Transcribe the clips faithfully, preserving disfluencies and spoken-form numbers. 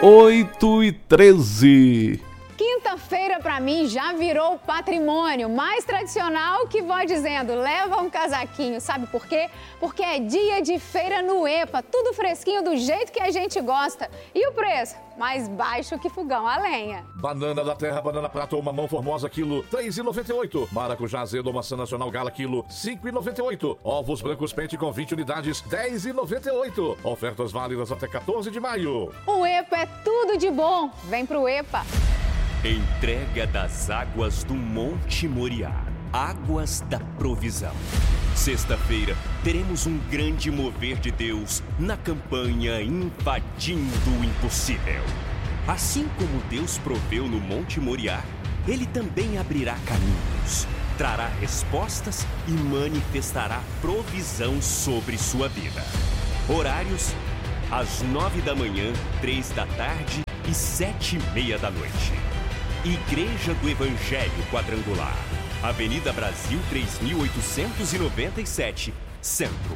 oito e treze. Quinta-feira, pra mim, já virou patrimônio. Mais tradicional que vó dizendo, leva um casaquinho. Sabe por quê? Porque é dia de feira no EPA. Tudo fresquinho do jeito que a gente gosta. E o preço? Mais baixo que fogão a lenha. Banana da terra, banana prata ou mamão formosa, quilo três reais e noventa e oito centavos. Maracujá azedo ou maçã nacional gala, quilo cinco reais e noventa e oito centavos. Ovos brancos pente com vinte unidades, dez reais e noventa e oito centavos. Ofertas válidas até quatorze de maio. O EPA é tudo de bom. Vem pro EPA. Entrega das águas do Monte Moriá. Águas da provisão. Sexta-feira, teremos um grande mover de Deus na campanha Invadindo o Impossível. Assim como Deus proveu no Monte Moriá, Ele também abrirá caminhos, trará respostas e manifestará provisão sobre sua vida. Horários: às nove da manhã, três da tarde e sete e meia da noite. Igreja do Evangelho Quadrangular, Avenida Brasil três mil oitocentos e noventa e sete, Centro.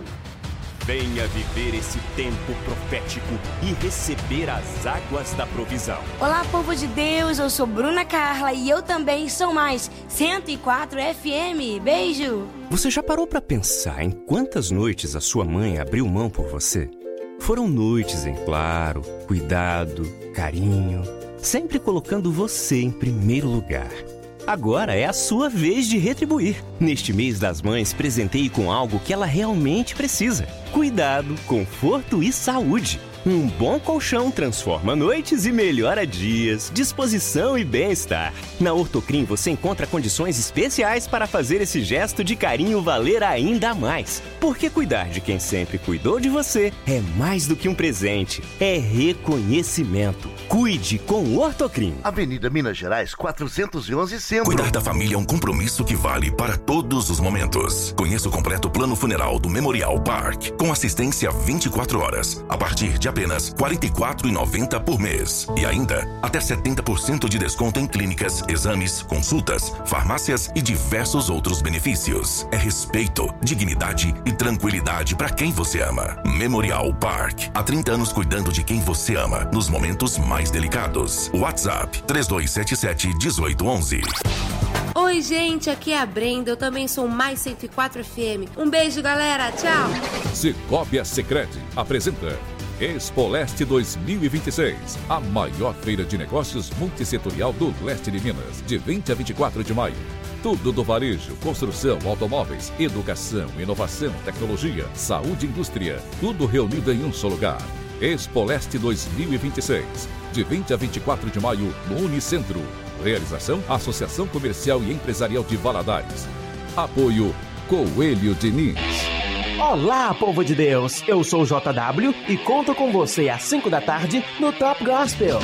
Venha viver esse tempo profético e receber as águas da provisão. Olá, povo de Deus, eu sou Bruna Carla e eu também sou mais cento e quatro F M. Beijo! Você já parou para pensar em quantas noites a sua mãe abriu mão por você? Foram noites em claro, cuidado, carinho, sempre colocando você em primeiro lugar. Agora é a sua vez de retribuir. Neste mês das mães, presenteie com algo que ela realmente precisa. Cuidado, conforto e saúde. Um bom colchão transforma noites e melhora dias, disposição e bem-estar. Na Ortocrim você encontra condições especiais para fazer esse gesto de carinho valer ainda mais. Porque cuidar de quem sempre cuidou de você é mais do que um presente, é reconhecimento. Cuide com o Ortocrim. Avenida Minas Gerais, quatrocentos e onze, Centro. Cuidar da família é um compromisso que vale para todos os momentos. Conheça o completo plano funeral do Memorial Park, com assistência vinte e quatro horas, a partir de apenas quarenta e quatro reais e noventa centavos por mês. E ainda, até setenta por cento de desconto em clínicas, exames, consultas, farmácias e diversos outros benefícios. É respeito, dignidade e tranquilidade para quem você ama. Memorial Park. Há trinta anos cuidando de quem você ama, nos momentos mais delicados. WhatsApp três dois sete sete, um oito um um. Oi, gente, aqui é a Brenda, eu também sou mais cento e quatro F M. Um beijo, galera, tchau! Cicobi Sicredi apresenta Expo Leste dois mil e vinte e seis, a maior feira de negócios multissetorial do leste de Minas, de vinte a vinte e quatro de maio. Tudo do varejo, construção, automóveis, educação, inovação, tecnologia, saúde e indústria, tudo reunido em um só lugar. Expo Leste dois mil e vinte e seis, de vinte a vinte e quatro de maio, no Unicentro. Realização: Associação Comercial e Empresarial de Valadares. Apoio: Coelho Diniz. Olá, povo de Deus! Eu sou o J W e conto com você às cinco da tarde no Top Gospel.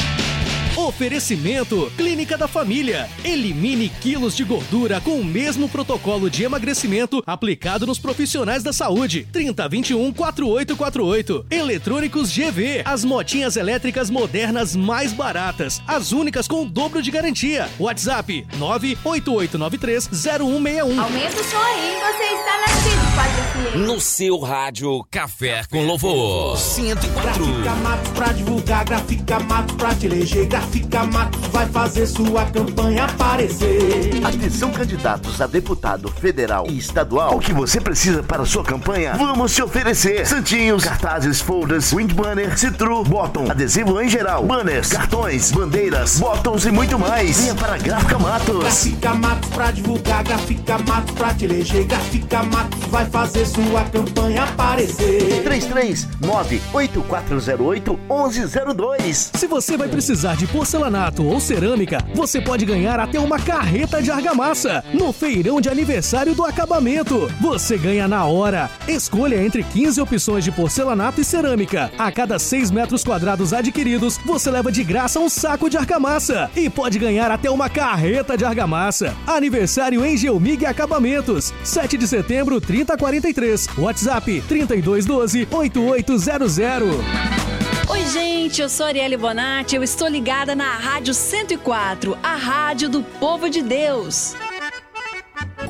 Oferecimento Clínica da Família. Elimine quilos de gordura com o mesmo protocolo de emagrecimento aplicado nos profissionais da saúde. trinta, vinte e um, quarenta e oito quarenta e oito. Eletrônicos G V. As motinhas elétricas modernas mais baratas. As únicas com o dobro de garantia. WhatsApp nove oito oito nove três zero um seis um. Aumenta o som aí, você está na F M. No seu rádio, Café com Louvor. cento e quatro. Grafica Matos pra divulgar, Grafica Matos pra te eleger. Grafica Matos vai fazer sua campanha aparecer. Atenção, candidatos a deputado federal e estadual. O que você precisa para sua campanha, vamos te oferecer. Santinhos, cartazes, folders, wind banner, citru, bottom, adesivo em geral, banners, cartões, bandeiras, bottoms e muito mais. Venha para Grafica Matos. Grafica Matos pra divulgar, Grafica Matos pra te eleger. Grafica Matos vai fazer sua campanha aparecer. três três nove oito quatro zero oito um um zero dois. Se você vai precisar de porcelanato ou cerâmica, você pode ganhar até uma carreta de argamassa no feirão de aniversário do acabamento. Você ganha na hora. Escolha entre quinze opções de porcelanato e cerâmica. A cada seis metros quadrados adquiridos, você leva de graça um saco de argamassa e pode ganhar até uma carreta de argamassa. Aniversário em Gelmig Acabamentos, sete de setembro, trinta quarenta e três. WhatsApp trinta e dois doze, oito oito zero zero. Oi, gente, eu sou Arielle Bonatti, eu estou ligada na Rádio cento e quatro, a rádio do povo de Deus.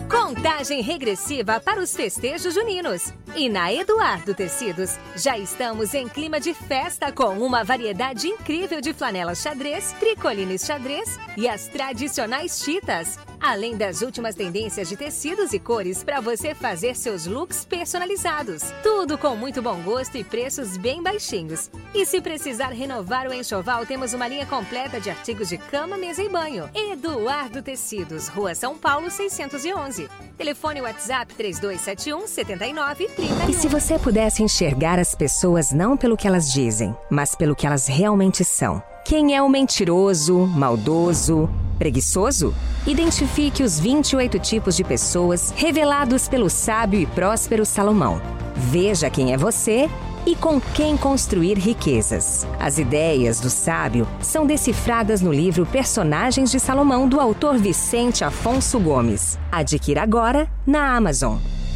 Contagem regressiva para os festejos juninos. E na Eduardo Tecidos, já estamos em clima de festa com uma variedade incrível de flanelas xadrez, tricolines xadrez e as tradicionais chitas. Além das últimas tendências de tecidos e cores para você fazer seus looks personalizados. Tudo com muito bom gosto e preços bem baixinhos. E se precisar renovar o enxoval, temos uma linha completa de artigos de cama, mesa e banho. Eduardo Tecidos, Rua São Paulo, seiscentos e onze. Telefone WhatsApp três dois sete um, sete nove, três um. E se você pudesse enxergar as pessoas não pelo que elas dizem, mas pelo que elas realmente são? Quem é o mentiroso, maldoso, preguiçoso? Identifique os vinte e oito tipos de pessoas revelados pelo sábio e próspero Salomão. Veja quem é você e com quem construir riquezas. As ideias do sábio são decifradas no livro Personagens de Salomão, do autor Vicente Afonso Gomes. Adquira agora na Amazon.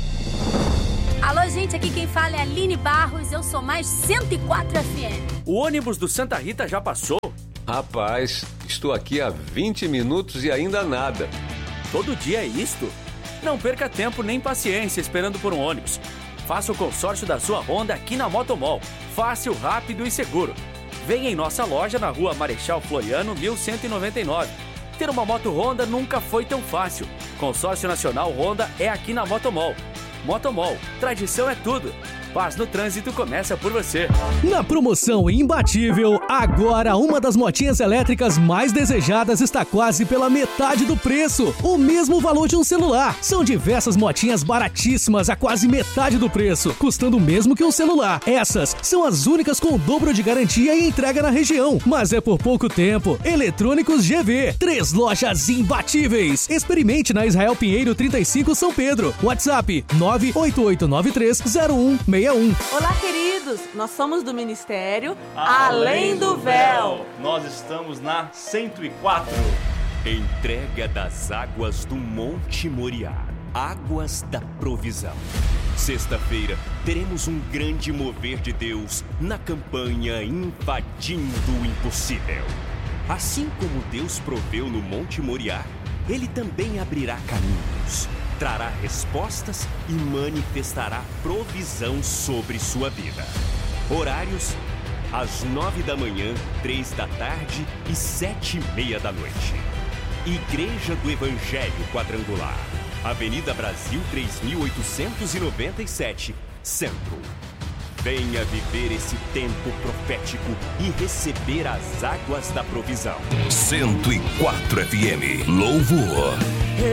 Alô, gente, aqui quem fala é a Aline Barros, eu sou mais cento e quatro F M. O ônibus do Santa Rita já passou? Rapaz, estou aqui há vinte minutos e ainda nada. Todo dia é isto? Não perca tempo nem paciência esperando por um ônibus. Faça o consórcio da sua Honda aqui na Motomol. Fácil, rápido e seguro. Venha em nossa loja na rua Marechal Floriano, mil cento e noventa e nove. Ter uma moto Honda nunca foi tão fácil. Consórcio Nacional Honda é aqui na Motomol. Motomol, tradição é tudo. Paz no trânsito começa por você. Na promoção imbatível, agora uma das motinhas elétricas mais desejadas está quase pela metade do preço. O mesmo valor de um celular. São diversas motinhas baratíssimas a quase metade do preço, custando o mesmo que um celular. Essas são as únicas com o dobro de garantia e entrega na região. Mas é por pouco tempo. Eletrônicos G V. Três lojas imbatíveis. Experimente na Israel Pinheiro trinta e cinco, São Pedro. WhatsApp nove oito oito nove três zero um seis um. Olá, queridos! Nós somos do Ministério Além do Véu. Nós estamos na cento e quatro. Entrega das águas do Monte Moriá. Águas da Provisão. Sexta-feira, teremos um grande mover de Deus na campanha Invadindo o Impossível. Assim como Deus proveu no Monte Moriá, Ele também abrirá caminhos, trará respostas e manifestará provisão sobre sua vida. Horários: às nove da manhã, três da tarde e sete e meia da noite. Igreja do Evangelho Quadrangular, Avenida Brasil três mil oitocentos e noventa e sete, Centro. Venha viver esse tempo profético e receber as águas da provisão. cento e quatro F M. Louvor.